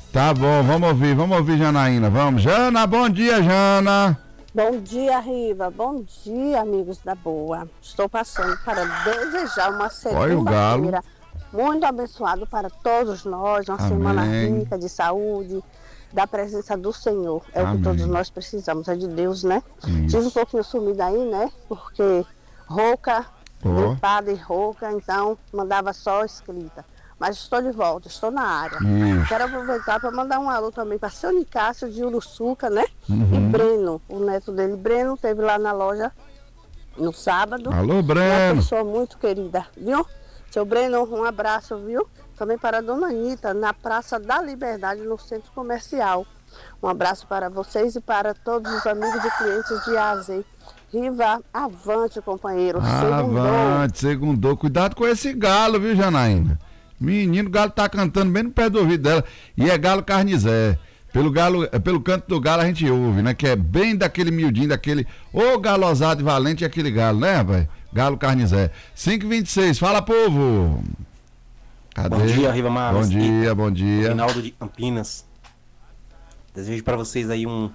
Tá bom, vamos ouvir Janaína, vamos. Jana, bom dia, Jana. Bom dia, Riva. Bom dia, amigos da boa. Estou passando para desejar uma segunda-feira muito abençoada para todos nós, uma semana rica de saúde, da presença do Senhor. É o que todos nós precisamos, é de Deus, né? Tive um pouquinho sumida aí, né? Porque rouca, gripada e rouca, então mandava só escrita. Mas estou de volta, estou na área. Quero aproveitar para mandar um alô também para seu Nicásio de Uruçuca, né? E Breno, o neto dele. Breno esteve lá na loja no sábado. Alô, Breno. Uma pessoa muito querida, viu? Seu Breno, um abraço, viu? Também para a dona Anitta, na Praça da Liberdade, no Centro Comercial. Um abraço para vocês e para todos os amigos e clientes de AZ. Riva, avante, companheiro. Avante, segundou. Cuidado com esse galo, viu, Janaína? Menino, o galo tá cantando bem no pé do ouvido dela. E é galo carnizé. Pelo canto do galo a gente ouve, né? Que é bem daquele miudinho, daquele... Ô galo ousado e valente é aquele galo, né, rapaz? Galo carnizé. 5h26, fala, povo! Cadê? Bom dia, Riva Marlos. Bom dia. Reinaldo de Campinas. Desejo para vocês aí uma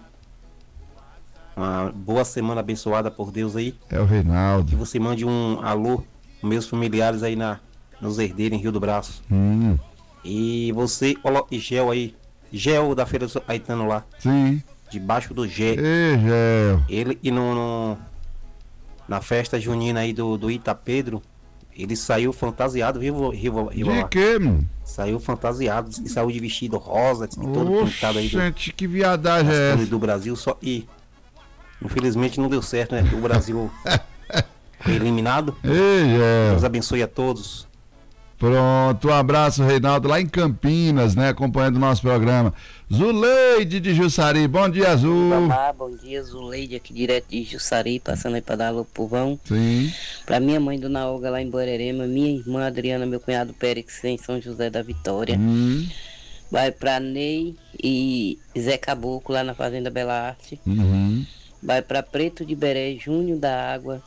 boa semana abençoada por Deus aí. É o Reinaldo. Que você mande um alô aos meus familiares aí nos Herdeiros, em Rio do Braço. E você, Gel aí, Gel da Feira do Aitano lá. Sim. Debaixo do Gel. Gel. Ele e na festa junina aí do Itapedro, ele saiu fantasiado, viu, Riva? De quê, mano? Saiu fantasiado, e saiu de vestido rosa, todo pintado aí. Gente, que viadagem é essa? Do Brasil, só e infelizmente não deu certo, né? O Brasil foi eliminado. Deus abençoe a todos. Pronto, um abraço, Reinaldo, lá em Campinas, né, acompanhando o nosso programa. Zuleide de Jussari, bom dia, Azul. Bom dia, Zuleide, aqui direto de Jussari, passando aí para dar alô pro povão. Sim. Pra minha mãe, Dona Olga, lá em Borerema, minha irmã Adriana, meu cunhado Périx, em São José da Vitória. Vai pra Ney e Zé Caboclo, lá na Fazenda Bela Arte. Vai pra Preto de Beré, Júnior da Água.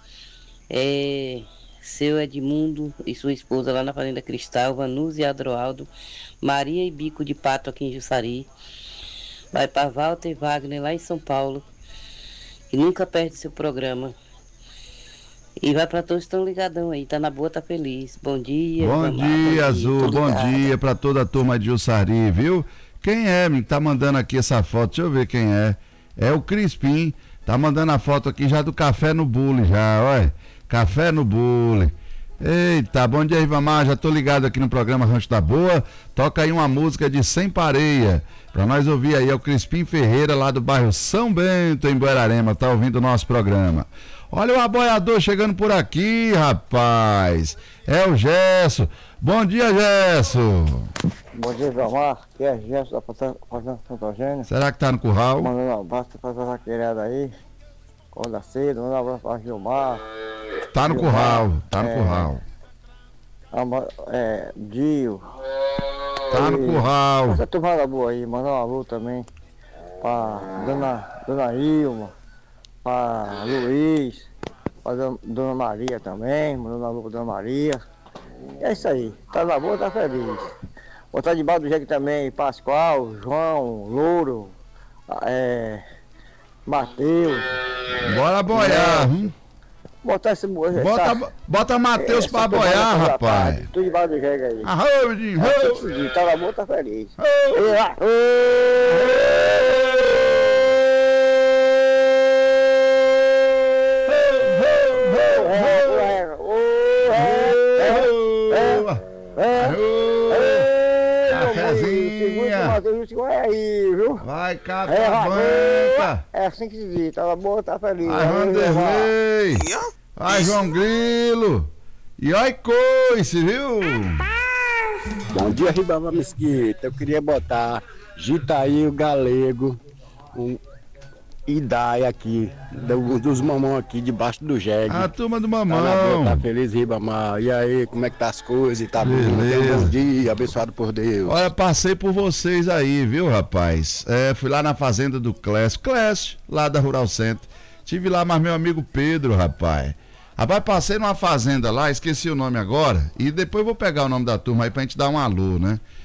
Seu Edmundo e sua esposa lá na Fazenda Cristal, Vanusa e Adroaldo, Maria e Bico de Pato aqui em Jussari. Vai para Walter Wagner lá em São Paulo, que nunca perde seu programa. E vai para todos que estão ligadão aí, tá na boa, tá feliz. Bom dia. Bom dia, Azul, bom dia para toda a turma de Jussari, viu? Quem é, me tá mandando aqui essa foto? Deixa eu ver quem é. É o Crispim, tá mandando a foto aqui já do café no bule já, olha. Café no bule. Eita, bom dia, Rivamar, já tô ligado aqui no programa Rancho da Boa. Toca aí uma música de Sem Pareia pra nós ouvir aí. É o Crispim Ferreira, lá do bairro São Bento, em Buerarema, tá ouvindo o nosso programa. Olha o aboiador chegando por aqui, rapaz. É o Gesso. Bom dia, Gesso. Bom dia, Rivamar. Aqui é Gesso da Fazenda Santo Eugênio. Será que tá no curral? Mandando um abraço pra essa vaqueirada aí. Acorda cedo, manda um abraço pra Gilmar. Tá no curral, tá no curral. Dio. Tá no curral. Essa turma boa aí, manda um alô também pra Dona Ilma, pra Luiz, pra Dona Maria também, mandando um alô pra Dona Maria. E é isso aí, tá na boa, tá feliz. Botar debaixo do jegue também, Pascoal, João, Louro, Matheus. Bora boiar, Botar esse Bota Matheus pra boiar, rapaz. Tudo debaixo do jegue aí. Tá na boa, tá feliz. Aí, viu? Vai, Catabanca. É assim que se diz, tá boa, tá feliz. Vai, Vanderlei. Vai, João Grilo. E olha coice, viu? Bom dia, Ribamar Mesquita. Eu queria botar Gitaí, o Galego, Idai aqui, dos mamão aqui debaixo do jegue. A turma do mamão. Tá feliz, Ribamar. E aí, como é que tá as coisas? Tá bom? Bom dia, abençoado por Deus. Olha, passei por vocês aí, viu, rapaz? Fui lá na fazenda do Clécio, lá da Rural Centro. Tive lá mais meu amigo Pedro, rapaz. Rapaz, passei numa fazenda lá, esqueci o nome agora, e depois vou pegar o nome da turma aí pra gente dar um alô, né?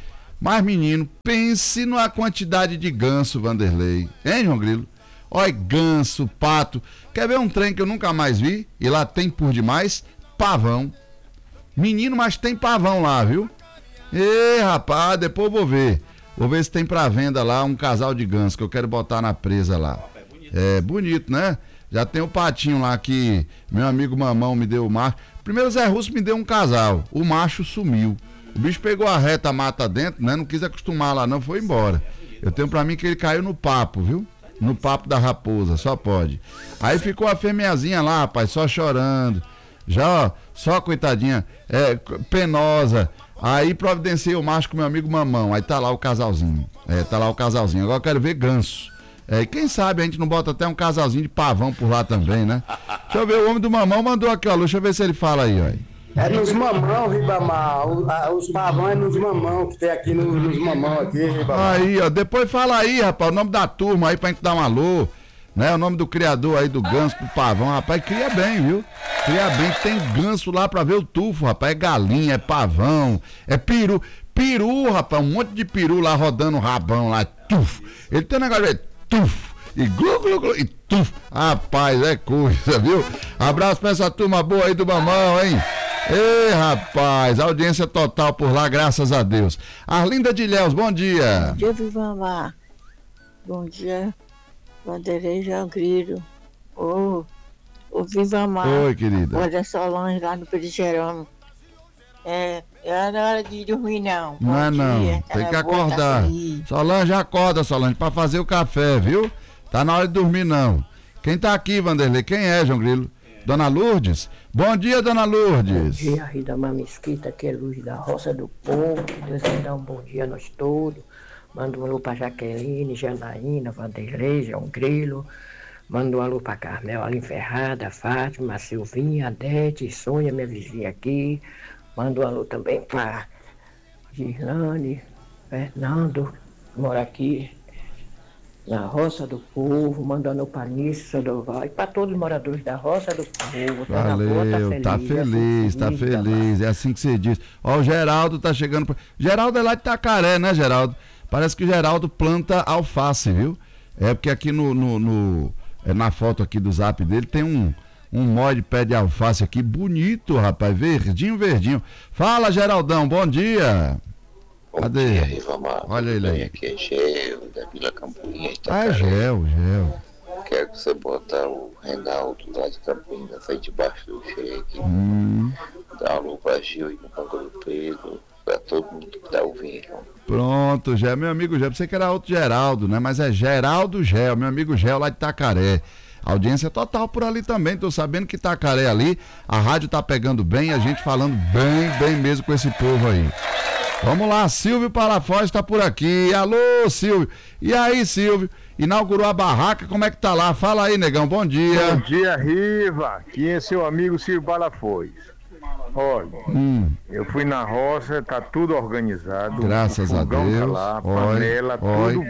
Mas, menino, pense na quantidade de ganso, Vanderlei. Hein, João Grilo? Olha, ganso, pato. Quer ver um trem que eu nunca mais vi? E lá tem por demais? Pavão. Menino, mas tem pavão lá, viu? Ê, rapaz, depois eu vou ver. Vou ver se tem pra venda lá um casal de ganso que eu quero botar na presa lá. É bonito, né? Já tem o patinho lá que meu amigo Mamão me deu o macho. Primeiro o Zé Russo me deu um casal. O macho sumiu. O bicho pegou a reta mata dentro, né? Não quis acostumar lá não, foi embora. Eu tenho pra mim que ele caiu no papo, viu? No papo da raposa, só pode. Aí ficou a fêmeazinha lá, rapaz, só chorando. Já, ó, só coitadinha, penosa. Aí providenciei o macho com meu amigo Mamão. Aí tá lá o casalzinho. Tá lá o casalzinho. Agora eu quero ver ganso. E quem sabe a gente não bota até um casalzinho de pavão por lá também, né? Deixa eu ver, o homem do Mamão mandou aqui, ó. Deixa eu ver se ele fala aí, ó. É nos mamão, Ribamar. Os pavão é nos mamão, que tem aqui nos mamão aqui, Ribamar. Aí, ó. Depois fala aí, rapaz, o nome da turma aí pra gente dar um alô. Né? O nome do criador aí do ganso, do pavão, rapaz, cria bem, viu? Cria bem, tem ganso lá pra ver o tufo, rapaz, é galinha, é pavão, é peru, rapaz, um monte de peru lá rodando o rabão lá, tufo. Ele tem um negócio de tufo, e glu, glu, glu, e tufo. Rapaz, é coisa, viu? Abraço pra essa turma boa aí do Mamão, hein? Ei, rapaz, audiência total por lá, graças a Deus. Arlinda de Ilhéus, bom dia. Bom dia, Vivamar. Bom dia, Vanderlei João Grilo. Ô, Vivamar. Oi, querida. Olha, Solange lá no Pedro Jerônimo. Não é hora de dormir, não. Não é não, tem que acordar. Solange, acorda, Solange, pra fazer o café, viu? Tá na hora de dormir, não. Quem tá aqui, Vanderlei? Quem é, João Grilo? Dona Lourdes? Bom dia, Dona Lourdes. Bom dia, Ribamar Mesquita, que é Luz da Roça do Povo. Que Deus vai dar um bom dia a nós todos. Manda um alô pra Jaqueline, Janaína, Vanderlei, João Grilo. Manda um alô pra Carmel, Aline Ferrada, Fátima, Silvinha, Adete, Sônia, minha vizinha aqui. Manda um alô também pra Girlane, Fernando, mora aqui na Roça do Povo. Mandando pra Nisso, Sandoval, e pra todos os moradores da Roça do Povo. Valeu, tá feliz. É assim que você diz. Ó, o Geraldo tá chegando. Geraldo é lá de Itacaré, né, Geraldo? Parece que o Geraldo planta alface, viu? É porque aqui na foto aqui do zap dele tem um mó de pé de alface aqui, bonito, rapaz, verdinho. Fala, Geraldão, bom dia. Cadê? Bom dia, Rivamar. Olha ele aí. Aqui é Gel, da Vila Campoinha. Ah, é Gel. Quero que você bota o Reinaldo lá de Campoinha, foi debaixo do cheque. Dá um alô pra Gil e no Banco do Pedro, pra todo mundo que tá ouvindo. Pronto, Gel, meu amigo Gel, pensei que era outro Geraldo, né? Mas é Geraldo Gel, meu amigo Gel lá de Itacaré. Audiência total por ali também, tô sabendo que Itacaré ali, a rádio tá pegando bem, a gente falando bem mesmo com esse povo aí. Vamos lá, Silvio Palafoz tá por aqui. Alô, Silvio. E aí, Silvio? Inaugurou a barraca, como é que tá lá? Fala aí, negão, bom dia. Bom dia, Riva. Aqui é seu amigo Silvio Palafoz. Olha, eu fui na roça, tá tudo organizado. Graças a Deus. Tá lá, panela, tudo.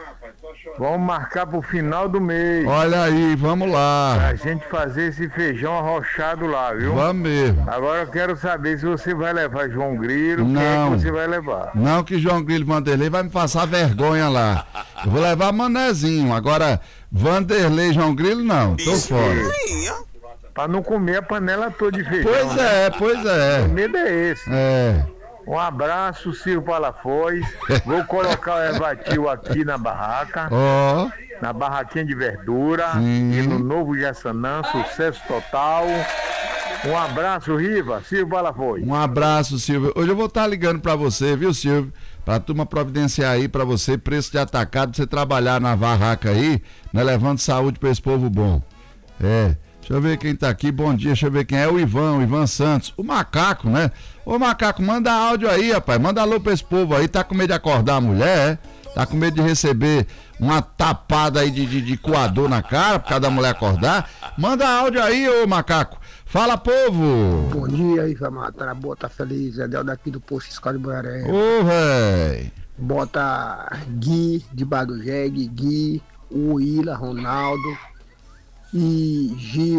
Vamos marcar pro final do mês. Olha aí, vamos lá. Pra gente fazer esse feijão arrochado lá, viu? Vamos mesmo. Agora eu quero saber se você vai levar João Grilo, quem é que você vai levar? Não, que João Grilo Vanderlei vai me passar vergonha lá. Eu vou levar Manezinho, agora Vanderlei João Grilo não, tô fora. Pra não comer a panela toda de feijão. Pois é. O medo é esse. Um abraço, Silvio Palafoz. Vou colocar o Ervatil aqui na barraca. Na barraquinha de verdura. E no novo Jaçanã, sucesso total. Um abraço, Riva, Silvio Palafoz. Um abraço, Silvio. Hoje eu vou estar ligando pra você, viu, Silvio? Pra turma providenciar aí pra você, preço de atacado, pra você trabalhar na barraca aí, né, levando saúde pra esse povo bom. Deixa eu ver quem tá aqui, bom dia, deixa eu ver quem é, o Ivan Santos, o Macaco, né? Ô Macaco, manda áudio aí, rapaz, manda alô pra esse povo aí, tá com medo de acordar a mulher, Tá com medo de receber uma tapada aí de coador na cara, por causa da mulher acordar? Manda áudio aí, ô Macaco. Fala, povo! Bom dia, Ivamar, tá na boa, tá feliz, Edel daqui do posto Fiscal de Boiaré. Ô, véi! Bota Gui, de Badujeg, Gui, Willa, Ronaldo e Gil,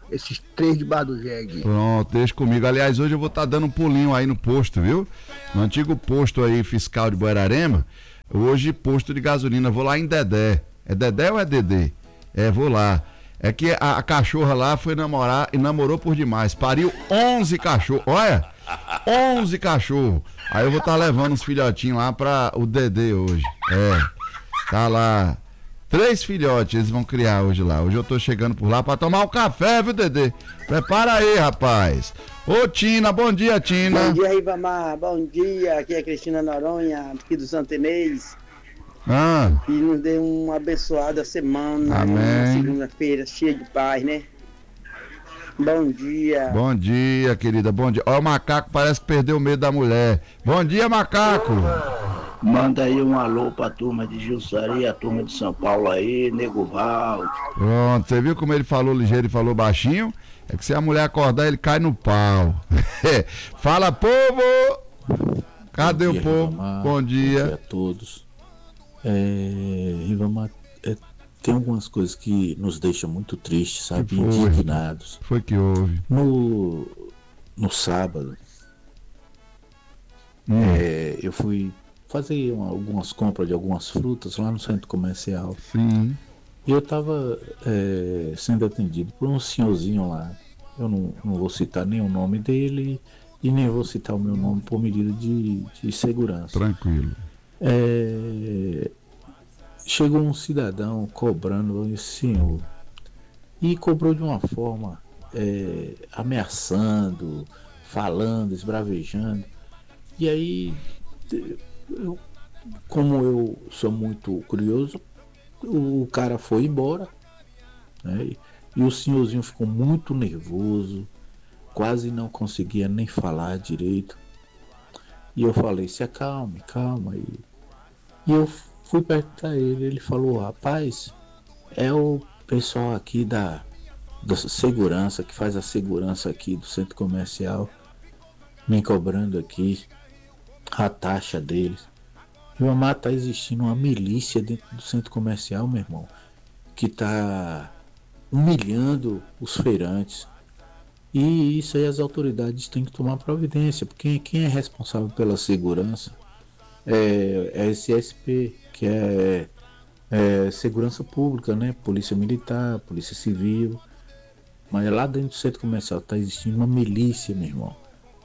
Esses 3 debaixo do jegue. Pronto, deixa comigo. Aliás, hoje eu vou estar dando um pulinho aí no posto, viu? No antigo posto aí, fiscal de Buerarema. Hoje, posto de gasolina. Vou lá em Dedé. É Dedé ou é Dedê? Vou lá. É que a cachorra lá foi namorar e namorou por demais. Pariu 11 cachorros. Olha, 11 cachorros. Aí eu vou estar levando uns filhotinhos lá pra o Dedê hoje. Tá lá. 3 filhotes eles vão criar hoje lá. Hoje eu tô chegando por lá pra tomar um café, viu, Dedê? Prepara aí, rapaz. Ô, Tina, bom dia, Tina. Bom dia, Ribamar. Bom dia. Aqui é Cristina Noronha, aqui do Santo Inês. E nos dê uma abençoada semana. Amém. Uma segunda-feira cheia de paz, né? Bom dia. Bom dia, querida. Bom dia. Ó, o macaco parece que perdeu o medo da mulher. Bom dia, macaco. Manda aí um alô pra turma de Jussari, a turma de São Paulo aí, Nego Valdo. Pronto, você viu como ele falou ligeiro e falou baixinho? É que se a mulher acordar, ele cai no pau. Fala, povo! Cadê o povo? Ribamar, bom dia. Bom dia a todos. Ribamar, tem algumas coisas que nos deixam muito tristes, sabe? Indignados. Foi que houve? No sábado, eu fui fazer algumas compras de algumas frutas lá no centro comercial. Sim. E eu estava sendo atendido por um senhorzinho lá. Eu não vou citar nem o nome dele e nem vou citar o meu nome por medida de segurança. Tranquilo. Chegou um cidadão cobrando esse senhor e cobrou de uma forma ameaçando, falando, esbravejando. E aí, como eu sou muito curioso, o cara foi embora, né? E o senhorzinho ficou muito nervoso, quase não conseguia nem falar direito. E eu falei, se acalme, calma. E eu fui perto da ele falou, rapaz, é o pessoal aqui da segurança, que faz a segurança aqui do centro comercial, me cobrando aqui a taxa deles. Ribamar, tá existindo uma milícia dentro do centro comercial, meu irmão, que tá humilhando os feirantes. E isso aí as autoridades têm que tomar providência, porque quem é responsável pela segurança é a SSP, que é segurança pública, né? Polícia Militar, Polícia Civil. Mas lá dentro do centro comercial tá existindo uma milícia, meu irmão.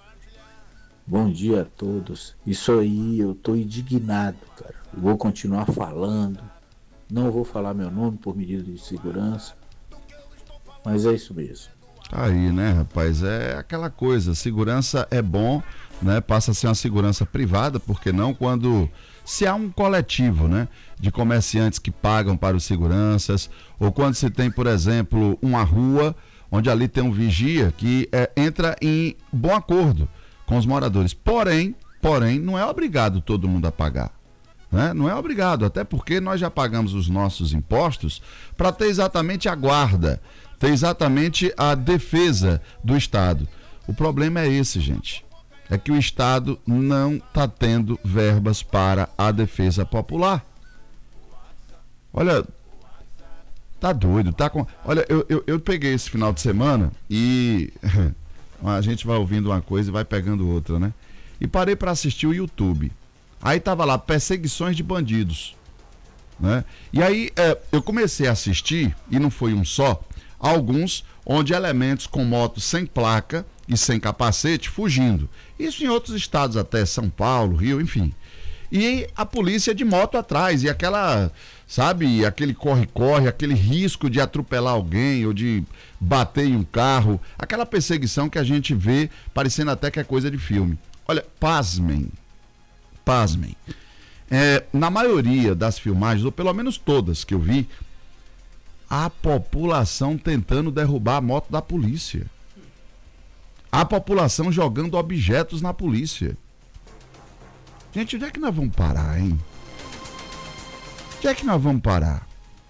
Bom dia a todos. Isso aí, eu tô indignado, cara. Eu vou continuar falando. Não vou falar meu nome por medida de segurança. Mas é isso mesmo. Aí, né, rapaz? É aquela coisa. Segurança é bom, né? Passa a ser uma segurança privada, porque não quando se há um coletivo, né, de comerciantes que pagam para os seguranças, ou quando se tem, por exemplo, uma rua onde ali tem um vigia que entra em bom acordo com os moradores. Porém, não é obrigado todo mundo a pagar, né? Não é obrigado, até porque nós já pagamos os nossos impostos para ter exatamente a guarda, ter exatamente a defesa do Estado. O problema é esse, gente. É que o Estado não está tendo verbas para a defesa popular. Olha, tá doido, tá com... Olha, eu peguei esse final de semana e a gente vai ouvindo uma coisa e vai pegando outra, né? E parei para assistir o YouTube. Aí tava lá, perseguições de bandidos, né? E aí eu comecei a assistir, e não foi um só, alguns onde elementos com motos sem placa e sem capacete fugindo. Isso em outros estados até, São Paulo, Rio, enfim. E a polícia de moto atrás, e aquela, sabe, aquele corre-corre, aquele risco de atropelar alguém ou de bater em um carro, aquela perseguição que a gente vê parecendo até que é coisa de filme. Olha, pasmem. Na maioria das filmagens, ou pelo menos todas que eu vi, a população tentando derrubar a moto da polícia. A população jogando objetos na polícia. Gente, onde é que nós vamos parar, hein? Onde é que nós vamos parar?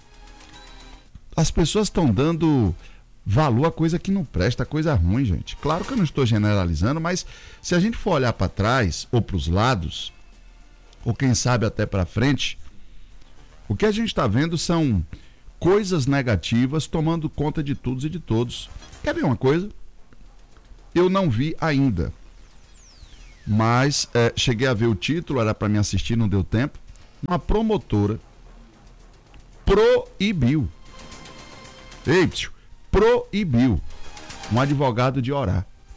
As pessoas estão dando valor a coisa que não presta, coisa ruim, gente. Claro que eu não estou generalizando, mas se a gente for olhar para trás ou para os lados, ou quem sabe até para frente, o que a gente está vendo são coisas negativas tomando conta de todos e de todos. Quer ver uma coisa? Eu não vi ainda, mas cheguei a ver o título, era para me assistir, não deu tempo. Uma promotora proibiu um advogado de orar.